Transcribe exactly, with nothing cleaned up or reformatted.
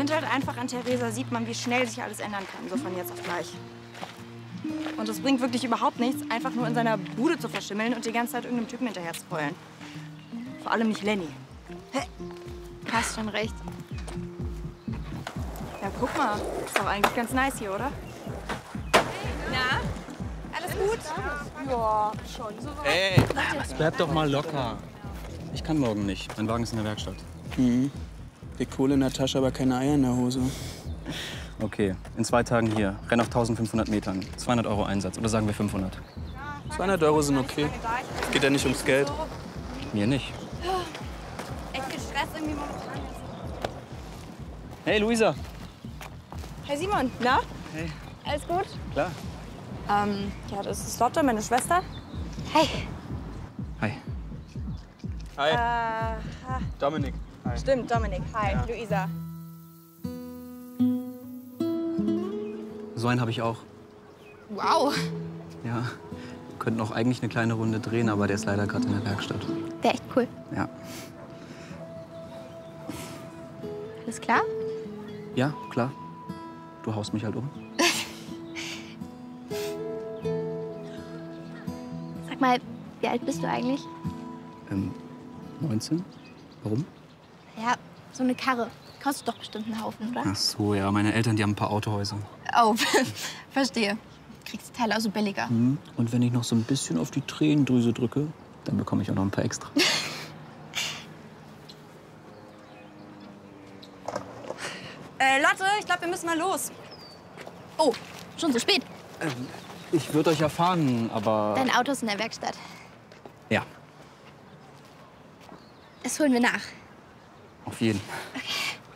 finde halt einfach, an Theresa sieht man, wie schnell sich alles ändern kann, so von jetzt auf gleich. Und es bringt wirklich überhaupt nichts, einfach nur in seiner Bude zu verschimmeln und die ganze Zeit irgendeinem Typen hinterher zu heulen. Vor allem nicht Lenny. Hast schon recht. Ja, guck mal. Ist doch eigentlich ganz nice hier, oder? Na? Alles gut? Ja, schon. Ey, bleib doch mal locker. Ich kann morgen nicht. Mein Wagen ist in der Werkstatt. Mhm. Die Kohle in der Tasche, aber keine Eier in der Hose. Okay, in zwei Tagen hier. Renn auf eintausendfünfhundert Metern. zweihundert Euro Einsatz. Oder sagen wir fünfhundert. zweihundert Euro sind okay. Es geht ja nicht ums Geld. Mir nicht. Echt viel Stress irgendwie momentan. Hey, Luisa. Hey Simon, na? Hey. Alles gut? Klar. Ähm, ja, das ist Lotte, meine Schwester. Hey. Hi. Hi, Äh, ha, Dominik. Hi. stimmt, Dominik. Hi, Ja. Luisa. So einen habe ich auch. Wow. Ja. Wir könnten auch eigentlich eine kleine Runde drehen, aber der ist leider gerade in der Werkstatt. Wäre echt cool. Ja. Alles klar? Ja, klar. Du haust mich halt um. Sag mal, wie alt bist du eigentlich? Ähm, neunzehn? Warum? Ja, so eine Karre. Kostet doch bestimmt einen Haufen, oder? Ach so, ja. Meine Eltern, die haben ein paar Autohäuser. Oh, verstehe. Kriegst die Teile also billiger. Mhm. Und wenn ich noch so ein bisschen auf die Tränendrüse drücke, dann bekomme ich auch noch ein paar extra. Äh, Lotte, ich glaube, wir müssen mal los. Oh, schon so spät. Ähm, ich würde euch ja fahren, aber... Dein Auto ist in der Werkstatt. Ja, Das holen wir nach. auf jeden. Okay.